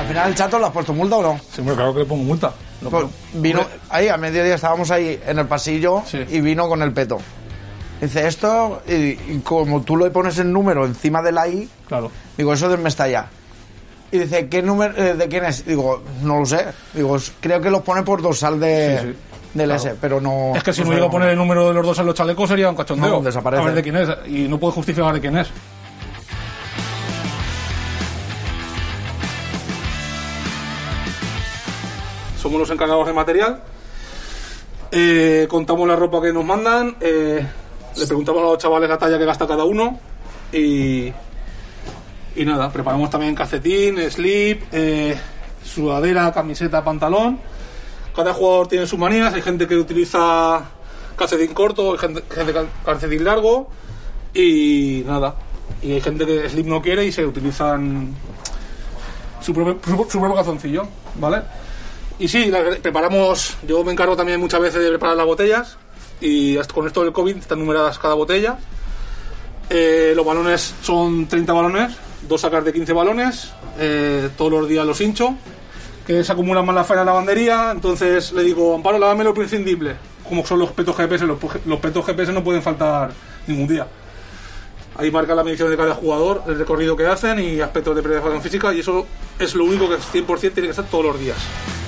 Al final el Chato, ¿le has puesto multa o no? Sí, bueno, claro que le pongo multa. Pues vino ahí, a mediodía estábamos ahí en el pasillo, sí, y vino con el peto. Dice esto, y como tú le pones el número encima de la I, claro, digo, eso de Mestalla. Y dice, ¿qué número, de quién es? Digo, no lo sé. Digo, creo que los pone por dorsal del claro. S, pero no... Es que si no llega a poner el número de los dos en los chalecos sería un cachondeo. No, desaparece. A ver de quién es, y no puede justificar de quién es. Somos los encargados de material. Contamos la ropa que nos mandan. Le preguntamos a los chavales la talla que gasta cada uno. Y nada, preparamos también calcetín, slip, sudadera, camiseta, pantalón. Cada jugador tiene sus manías. Hay gente que utiliza calcetín corto, hay gente calcetín largo. Y nada. Y hay gente que slip no quiere y se utilizan su propio calzoncillo, ¿vale? Y sí, preparamos, yo me encargo también muchas veces de preparar las botellas y con esto del COVID están numeradas cada botella. Los balones son 30 balones, 2 sacas de 15 balones, todos los días los hincho, que se acumulan más la faena en la lavandería, entonces le digo, Amparo, lávame lo imprescindible, como son los petos GPS, los petos GPS no pueden faltar ningún día. Ahí marca la medición de cada jugador, el recorrido que hacen y aspectos de preparación física, y eso es lo único que 100% tiene que estar todos los días.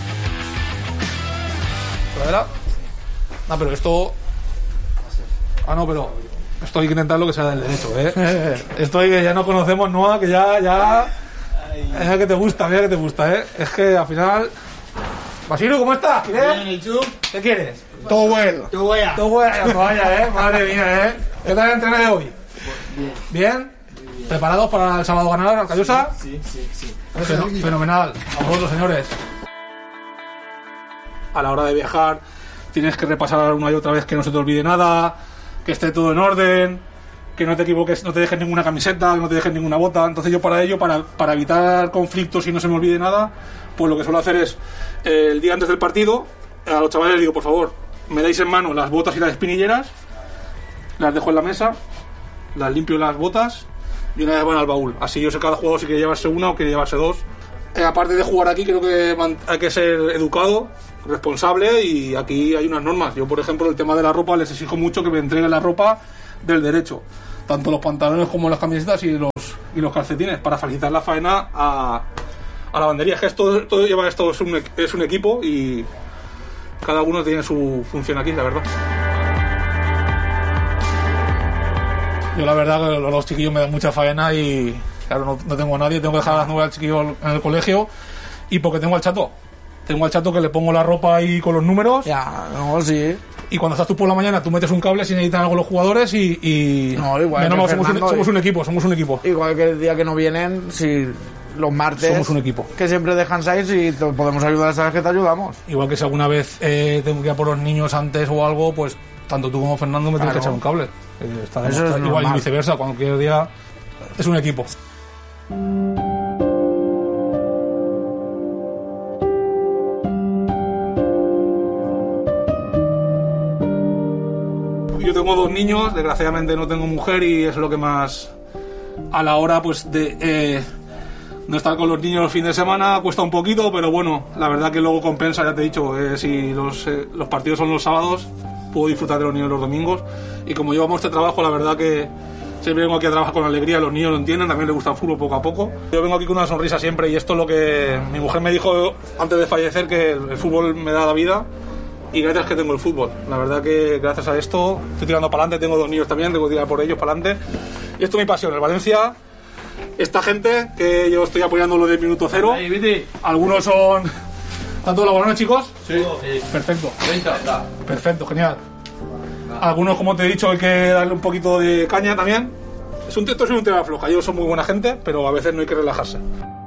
No, pero esto... no, pero esto hay que intentarlo que sea del derecho, Esto hay que ya no conocemos, Noa, que ya es que te gusta, mira que te gusta, Es que al final... Basilio, ¿cómo estás? Bien, ¿y tú? ¿Qué quieres? Todo bueno. Todo bueno. Todo bueno, toalla, Madre mía, ¿Qué tal el entreno de hoy? Bien. ¿Preparados para el sábado ganar al Callosa? Sí. Fenomenal. A vosotros, señores. A la hora de viajar tienes que repasar una y otra vez que no se te olvide nada, que esté todo en orden, que no te equivoques, no te dejes ninguna camiseta, que no te dejes ninguna bota. Entonces yo para ello, para evitar conflictos y no se me olvide nada, pues lo que suelo hacer es el día antes del partido a los chavales les digo, por favor, me dais en mano las botas y las espinilleras, las dejo en la mesa, las limpio las botas y una vez van al baúl. Así yo sé cada jugador si quiere llevarse una o quiere llevarse dos. Aparte de jugar aquí, creo que hay que ser educado, responsable, y aquí hay unas normas. Yo, por ejemplo, el tema de la ropa, les exijo mucho que me entreguen la ropa del derecho, tanto los pantalones como las camisetas y los calcetines, para facilitar la faena a la lavandería. Es que todo lleva esto, es un equipo y cada uno tiene su función aquí, la verdad. Yo la verdad que los chiquillos me dan mucha faena y claro, no tengo a nadie, tengo que dejar a las 9 al chiquillo en el colegio, y porque tengo al Chato. Tengo al Chato que le pongo la ropa ahí con los números. Ya, no, sí. Y cuando estás tú por la mañana, tú metes un cable si necesitan algo los jugadores y no, igual no, somos un equipo. Igual que el día que no vienen, si los martes... Somos un equipo. Que siempre dejan salir, si te podemos ayudar, sabes que te ayudamos. Igual que si alguna vez tengo que ir a por los niños antes o algo, pues tanto tú como Fernando me tienes que echar un cable. Eso es igual y viceversa, cualquier día es un equipo. Yo tengo 2 niños, desgraciadamente no tengo mujer y es lo que más a la hora pues de no estar con los niños el fin de semana cuesta un poquito, pero bueno, la verdad que luego compensa, ya te he dicho, si los partidos son los sábados, puedo disfrutar de los niños los domingos, y como llevamos este trabajo, la verdad que siempre vengo aquí a trabajar con alegría, los niños lo entienden, también les gusta el fútbol poco a poco. Yo vengo aquí con una sonrisa siempre, y esto es lo que mi mujer me dijo antes de fallecer, que el fútbol me da la vida. Y gracias que tengo el fútbol. La verdad que gracias a esto estoy tirando para adelante. Tengo 2 niños también, tengo que tirar por ellos para adelante. Y esto es mi pasión. El Valencia, esta gente que yo estoy apoyando lo del minuto cero. Algunos son... ¿Están todos los balones, chicos? Sí. Perfecto. Perfecto, genial. Algunos, como te he dicho, hay que darle un poquito de caña también. Esto es un tema floja. Ellos son muy buena gente, pero a veces no hay que relajarse.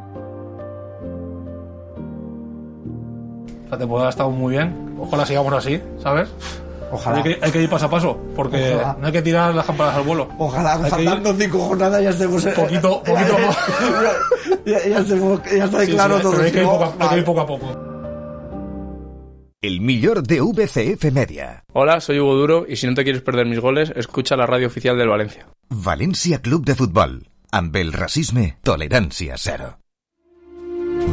La temporada ha estado muy bien. Ojalá sigamos así, ¿sabes? Ojalá. Hay que ir paso a paso, porque ojalá. No hay que tirar las campanas al vuelo. Ojalá, faltando 5 jornadas ya estemos... Poquito ya está claro todo. Pero hay que ir poco a poco. El millor de VCF Media. Hola, soy Hugo Duro y si no te quieres perder mis goles, escucha la radio oficial del Valencia. València Club de Futbol. Amb el racisme, tolerància zero.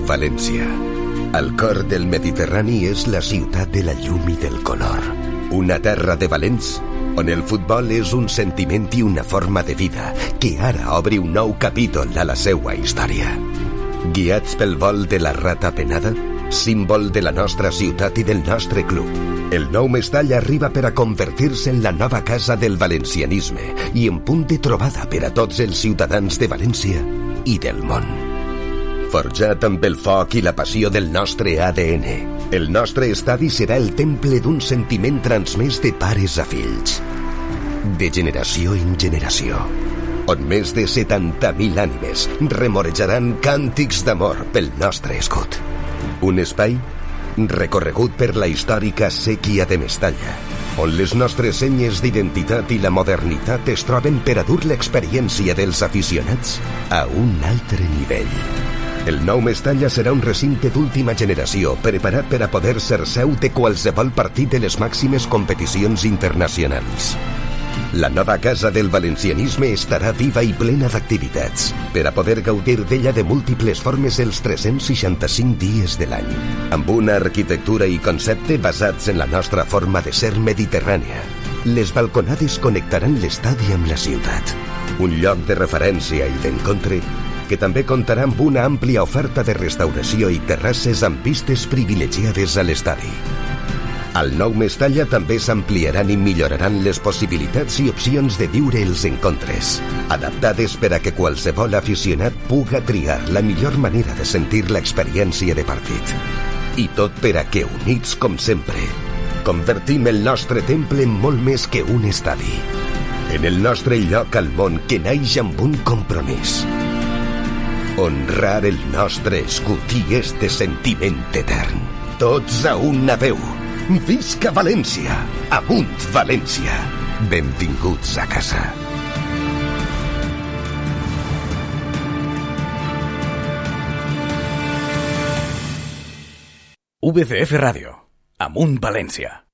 València. Al cor del Mediterrani és la ciutat de la llum i del color. Una terra de valents on el futbol és un sentiment i una forma de vida que ara obre un nou capítol a la seua història. Guiats pel vol de la rata penada, símbol de la nostra ciutat i del nostre club, el nou Mestall arriba per a convertir-se en la nova casa del valencianisme i en punt de trobada per a tots els ciutadans de València i del món. Forjat amb el foc i la passió del nostre ADN, el nostre estadi serà el temple d'un sentiment transmès de pares a fills, de generació en generació, on més de 70.000 ànimes remorejaran càntics d'amor pel nostre escut. Un espai recorregut per la històrica séquia de Mestalla, on les nostres senyes d'identitat i la modernitat es troben per a dur l'experiència dels aficionats a un altre nivell. El nou Mestalla serà un recinte d'última generació preparat per a poder ser seu de qualsevol partit de les màximes competicions internacionals. La nova casa del valencianisme estarà viva i plena d'activitats per a poder gaudir d'ella de múltiples formes els 365 dies de l'any, amb una arquitectura i concepte basats en la nostra forma de ser mediterrània. Les balconades connectaran l'estadi amb la ciutat, un lloc de referència i d'encontre que també comptarà amb una àmplia oferta de restauració i terrasses amb vistes privilegiades a l'estadi. Al nou Mestalla també s'ampliaran i milloraran les possibilitats i opcions de viure els encontres, adaptades per a que qualsevol aficionat puga triar la millor manera de sentir l'experiència de partit. I tot per a que, units com sempre, convertim el nostre temple en molt més que un estadi, en el nostre lloc al món que naix amb un compromís: honrar el nostre escut i este sentiment etern. Tots a una veu. Visca València! Amunt València! Benvinguts a casa. VCF Ràdio. Amunt València.